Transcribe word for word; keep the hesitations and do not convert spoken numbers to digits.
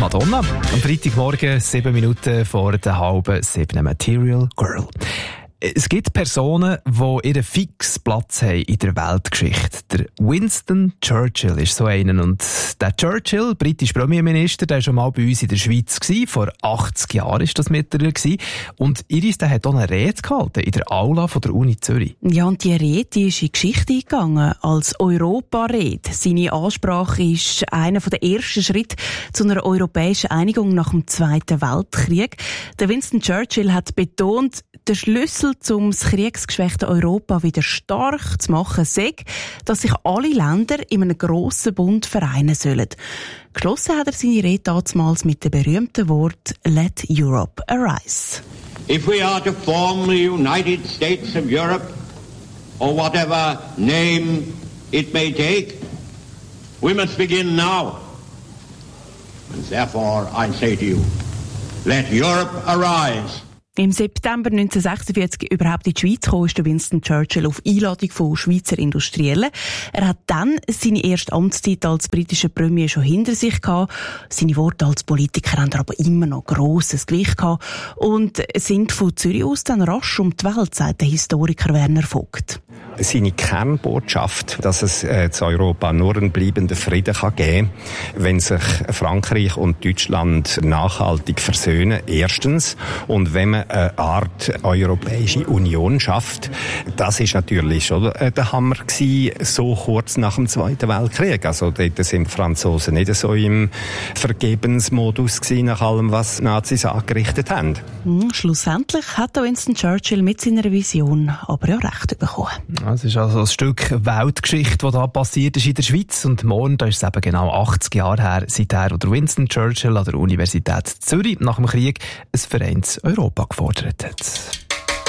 Madonna. Am Freitagmorgen, sieben Minuten vor der halben sieben, Material Girl. Es gibt Personen, die ihren fixen Platz haben in der Weltgeschichte. Der Winston Churchill ist so einer. Und der Churchill, britischer Premierminister, der war schon mal bei uns in der Schweiz gewesen. Vor achtzig Jahren war das mit ihr gewesen. Und Iris, der hat auch eine Rede gehalten in der Aula von der Uni Zürich. Ja, und die Rede die ist in die Geschichte eingegangen als Europa-Rede. Seine Ansprache ist einer der ersten Schritte zu einer europäischen Einigung nach dem Zweiten Weltkrieg. Der Winston Churchill hat betont, der Schlüssel, um das kriegsgeschwächte Europa wieder stark zu machen, sei, dass sich alle Länder in einem grossen Bund vereinen sollen. Geschlossen hat er seine Rede damals mit dem berühmten Wort «Let Europe arise». If we are to form the United States of Europe, or whatever name it may take, we must begin now. And therefore I say to you, let Europe arise. Im September neunzehnhundertsechsundvierzig überhaupt in die Schweiz kam, ist Winston Churchill auf Einladung von Schweizer Industriellen. Er hat dann seine erste Amtszeit als britischer Premier schon hinter sich gehabt. Seine Worte als Politiker haben aber immer noch grosses Gewicht gehabt und sind von Zürich aus dann rasch um die Welt, sagt der Historiker Werner Vogt. Seine Kernbotschaft, dass es äh, zu Europa nur einen bleibenden Frieden kann geben, wenn sich Frankreich und Deutschland nachhaltig versöhnen, erstens. Und wenn man eine Art Europäische Union schafft, das ist natürlich oder, äh, der Hammer gewesen, so kurz nach dem Zweiten Weltkrieg. Also dort sind die Franzosen nicht so im Vergebensmodus gewesen, nach allem, was die Nazis angerichtet haben. Mhm, schlussendlich hat Winston Churchill mit seiner Vision aber ja recht bekommen. Es ist also ein Stück Weltgeschichte, das da passiert ist in der Schweiz. Und morgen, da ist es eben genau achtzig Jahre her, seither, wo der Winston Churchill an der Universität Zürich nach dem Krieg ein Vereins Europa gefordert hat.